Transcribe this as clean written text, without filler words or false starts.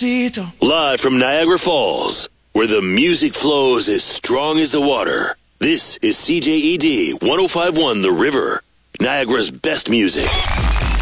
despacito. Live from Niagara Falls, where the music flows as strong as the water. This is CJED 105.1 The River, Niagara's best music.